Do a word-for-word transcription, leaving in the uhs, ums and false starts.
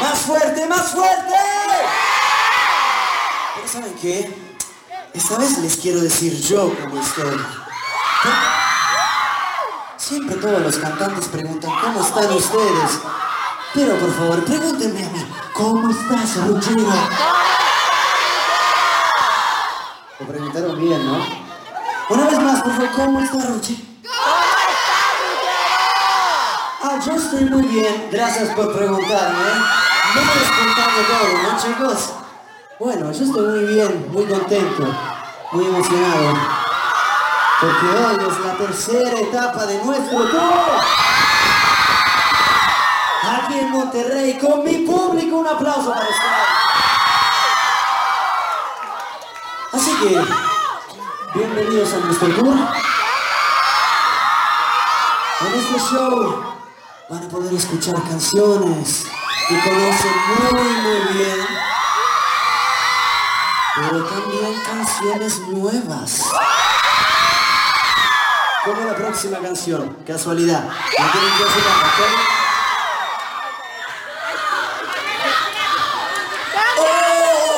¡Más fuerte, más fuerte! Pero ¿saben qué? Esta vez les quiero decir yo cómo estoy. Siempre todos los cantantes preguntan ¿cómo están ustedes? Pero por favor, pregúntenme a mí, ¿cómo estás, Ruggero? Lo preguntaron bien, ¿no? Una vez más, por favor, ¿cómo está, Ruggero? Ah, yo estoy muy bien, gracias por preguntarme. No me espontáneo todo, ¿no, chicos? Bueno, yo estoy muy bien, muy contento, muy emocionado. Porque hoy es la tercera etapa de nuestro tour. Aquí en Monterrey, con mi público, un aplauso para ustedes. Así que, bienvenidos a nuestro tour. En este show van a poder escuchar canciones que conocen muy, muy bien, pero también canciones nuevas. Como la próxima canción, casualidad. ¿La tienen que hacer?